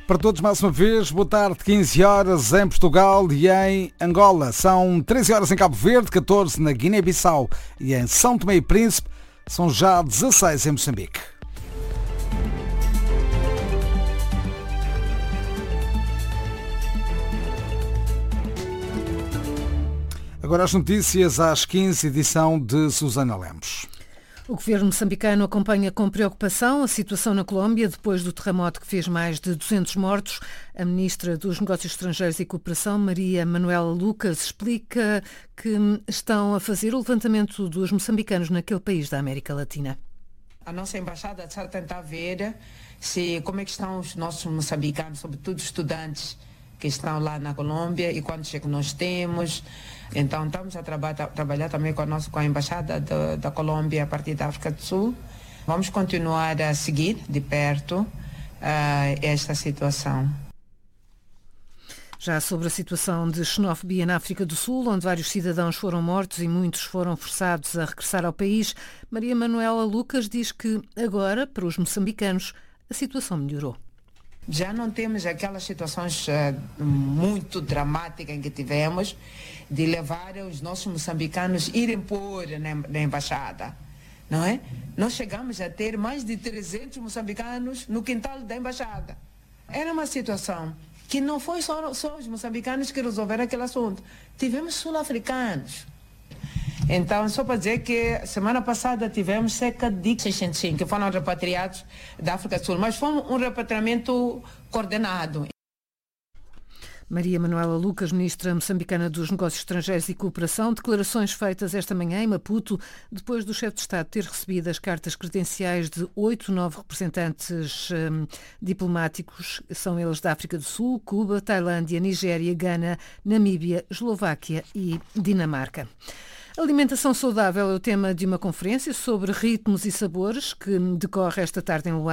Para todos, mais uma vez, boa tarde, 15 horas em Portugal e em Angola. São 13 horas em Cabo Verde, 14 na Guiné-Bissau e em São Tomé e Príncipe. São já 16 em Moçambique. Agora as notícias às 15, edição de Susana Lemos. O governo moçambicano acompanha com preocupação a situação na Colômbia depois do terremoto que fez mais de 200 mortos. A ministra dos Negócios Estrangeiros e Cooperação, Maria Manuela Lucas, explica que estão a fazer o levantamento dos moçambicanos naquele país da América Latina. A nossa embaixada está a tentar ver como é que estão os nossos moçambicanos, sobretudo estudantes que estão lá na Colômbia e quantos é que nós temos. Então estamos a trabalhar também com a Embaixada da Colômbia a partir da África do Sul. Vamos continuar a seguir de perto esta situação. Já sobre a situação de xenofobia na África do Sul, onde vários cidadãos foram mortos e muitos foram forçados a regressar ao país, Maria Manuela Lucas diz que agora, para os moçambicanos, a situação melhorou. Já não temos aquelas situações muito dramáticas em que tivemos de levar os nossos moçambicanos irem pôr na embaixada, não é? Nós chegamos a ter mais de 300 moçambicanos no quintal da embaixada. Era uma situação que não foi só os moçambicanos que resolveram aquele assunto. Tivemos sul-africanos. Então, só para dizer que semana passada tivemos cerca de 605 que foram repatriados da África do Sul, mas foi um repatriamento coordenado. Maria Manuela Lucas, ministra moçambicana dos Negócios Estrangeiros e Cooperação, declarações feitas esta manhã em Maputo, depois do chefe de Estado ter recebido as cartas credenciais de 8 novos representantes diplomáticos, são eles da África do Sul, Cuba, Tailândia, Nigéria, Gana, Namíbia, Eslováquia e Dinamarca. Alimentação saudável é o tema de uma conferência sobre ritmos e sabores que decorre esta tarde em Luanda.